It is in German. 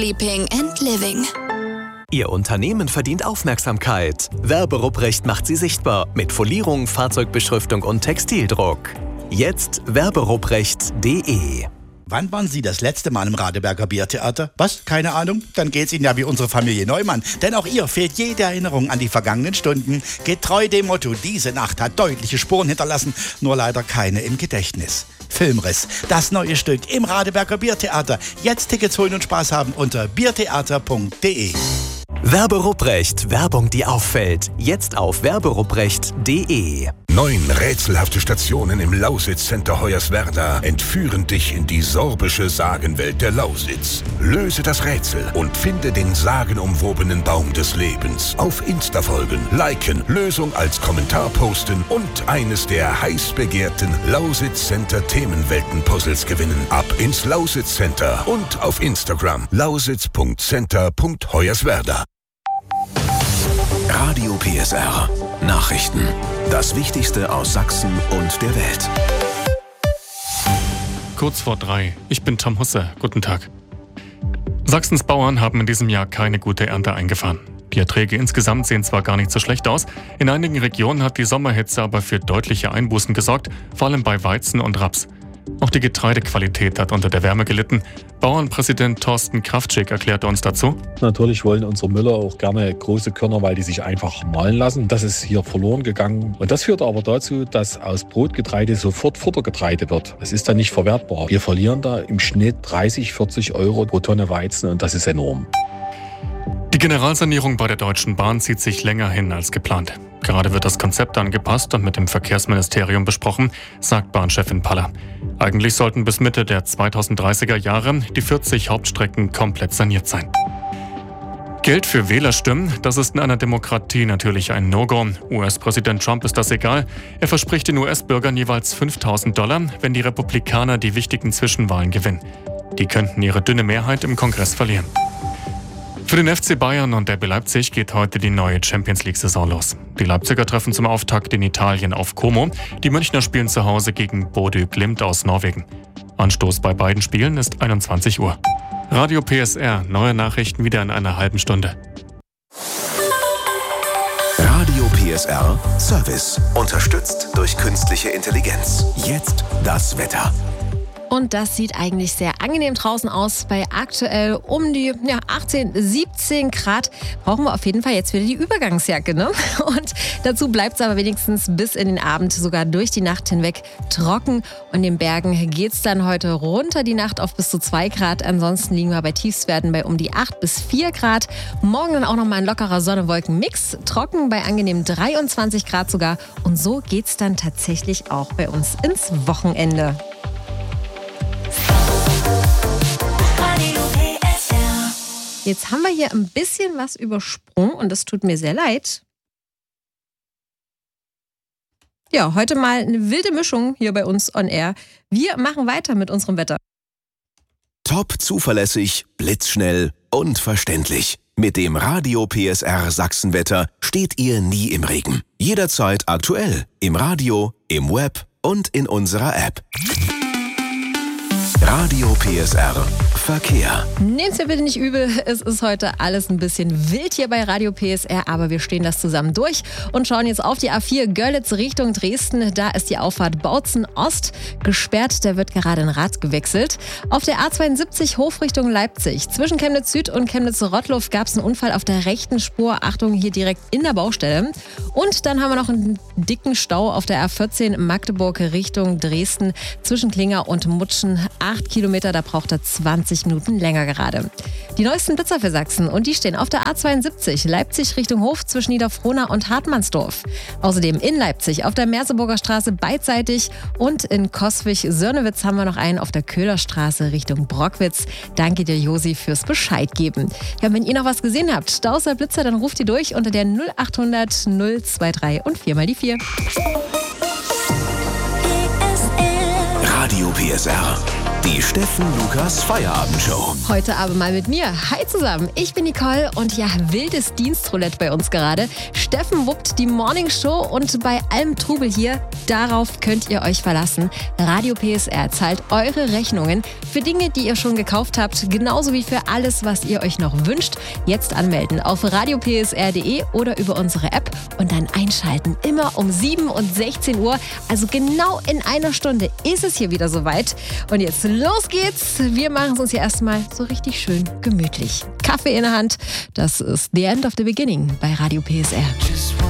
Sleeping and Living. Ihr Unternehmen verdient Aufmerksamkeit. Werberupprecht macht sie sichtbar mit Folierung, Fahrzeugbeschriftung und Textildruck. Jetzt werberupprecht.de. Wann waren Sie das letzte Mal im Radeberger Biertheater? Was? Keine Ahnung? Dann geht's Ihnen ja wie unsere Familie Neumann. Denn auch ihr fehlt jede Erinnerung an die vergangenen Stunden. Getreu dem Motto, diese Nacht hat deutliche Spuren hinterlassen, nur leider keine im Gedächtnis. Filmriss, das neue Stück im Radeberger Biertheater. Jetzt Tickets holen und Spaß haben unter biertheater.de. Werberupprecht, Werbung, die auffällt. Jetzt auf werberupprecht.de. 9 rätselhafte Stationen im Lausitz-Center Hoyerswerda entführen dich in die sorbische Sagenwelt der Lausitz. Löse das Rätsel und finde den sagenumwobenen Baum des Lebens. Auf Insta folgen, liken, Lösung als Kommentar posten und eines der heiß begehrten Lausitz-Center Themenwelten-Puzzles gewinnen. Ab ins Lausitz-Center und auf Instagram lausitz.center.hoyerswerda. Radio PSR. Nachrichten. Das Wichtigste aus Sachsen und der Welt. Kurz vor 3. Ich bin Tom Husse. Guten Tag. Sachsens Bauern haben in diesem Jahr keine gute Ernte eingefahren. Die Erträge insgesamt sehen zwar gar nicht so schlecht aus, in einigen Regionen hat die Sommerhitze aber für deutliche Einbußen gesorgt, vor allem bei Weizen und Raps. Auch die Getreidequalität hat unter der Wärme gelitten. Bauernpräsident Thorsten Kraftschick erklärte uns dazu: Natürlich wollen unsere Müller auch gerne große Körner, weil die sich einfach mahlen lassen. Das ist hier verloren gegangen. Und das führt aber dazu, dass aus Brotgetreide sofort Futtergetreide wird. Es ist dann nicht verwertbar. Wir verlieren da im Schnitt 30, 40 Euro pro Tonne Weizen und das ist enorm. Die Generalsanierung bei der Deutschen Bahn zieht sich länger hin als geplant. Gerade wird das Konzept angepasst und mit dem Verkehrsministerium besprochen, sagt Bahnchefin Paller. Eigentlich sollten bis Mitte der 2030er Jahre die 40 Hauptstrecken komplett saniert sein. Geld für Wählerstimmen, das ist in einer Demokratie natürlich ein No-Go. US-Präsident Trump ist das egal. Er verspricht den US-Bürgern jeweils $5.000, wenn die Republikaner die wichtigen Zwischenwahlen gewinnen. Die könnten ihre dünne Mehrheit im Kongress verlieren. Für den FC Bayern und RB Leipzig geht heute die neue Champions-League-Saison los. Die Leipziger treffen zum Auftakt in Italien auf Como. Die Münchner spielen zu Hause gegen Bodø Glimt aus Norwegen. Anstoß bei beiden Spielen ist 21 Uhr. Radio PSR, neue Nachrichten wieder in einer halben Stunde. Radio PSR Service. Unterstützt durch künstliche Intelligenz. Jetzt das Wetter. Und das sieht eigentlich sehr angenehm draußen aus. Bei aktuell um die 18, 17 Grad brauchen wir auf jeden Fall jetzt wieder die Übergangsjacke, ne? Und dazu bleibt es aber wenigstens bis in den Abend, sogar durch die Nacht hinweg trocken. Und in den Bergen geht es dann heute runter die Nacht auf bis zu 2 Grad. Ansonsten liegen wir bei Tiefstwerten bei um die 8 bis 4 Grad. Morgen dann auch nochmal ein lockerer Sonne-Wolken-Mix. Trocken bei angenehm 23 Grad sogar. Und so geht es dann tatsächlich auch bei uns ins Wochenende. Jetzt haben wir hier ein bisschen was übersprungen und das tut mir sehr leid. Ja, heute mal eine wilde Mischung hier bei uns on Air. Wir machen weiter mit unserem Wetter. Top zuverlässig, blitzschnell und verständlich. Mit dem Radio PSR Sachsenwetter steht ihr nie im Regen. Jederzeit aktuell. Im Radio, im Web und in unserer App. Radio PSR Verkehr. Nehmt's mir bitte nicht übel, es ist heute alles ein bisschen wild hier bei Radio PSR, aber wir stehen das zusammen durch und schauen jetzt auf die A4 Görlitz Richtung Dresden. Da ist die Auffahrt Bautzen Ost gesperrt, da wird gerade ein Rad gewechselt. Auf der A72 Hof Richtung Leipzig. Zwischen Chemnitz Süd und Chemnitz Rottluff gab es einen Unfall auf der rechten Spur. Achtung, hier direkt in der Baustelle. Und dann haben wir noch einen dicken Stau auf der A14 Magdeburg Richtung Dresden. Zwischen Klinger und Mutschen 8 Kilometer, da braucht er 20 Minuten länger gerade. Die neuesten Blitzer für Sachsen und die stehen auf der A72 Leipzig Richtung Hof zwischen Niederfrohna und Hartmannsdorf. Außerdem in Leipzig auf der Merseburger Straße beidseitig und in Coswig-Sörnewitz haben wir noch einen auf der Köhlerstraße Richtung Brockwitz. Danke dir, Josi, fürs Bescheid geben. Ja, wenn ihr noch was gesehen habt, Staus oder Blitzer, dann ruft ihr durch unter der 0800 023 und 4 mal die 4. Radio PSR. Die Steffen Lukas Feierabendshow. Heute aber mal mit mir. Hi zusammen, ich bin Nicole und ja, wildes Dienstroulette bei uns gerade. Steffen wuppt die Morningshow und bei allem Trubel hier, darauf könnt ihr euch verlassen. Radio PSR zahlt eure Rechnungen für Dinge, die ihr schon gekauft habt, genauso wie für alles, was ihr euch noch wünscht. Jetzt anmelden auf radiopsr.de oder über unsere App und dann einschalten. Immer um 7 und 16 Uhr, also genau in einer Stunde ist es hier wieder soweit. Und jetzt los geht's. Wir machen es uns hier erstmal so richtig schön gemütlich. Kaffee in der Hand, das ist The End of the Beginning bei Radio PSR.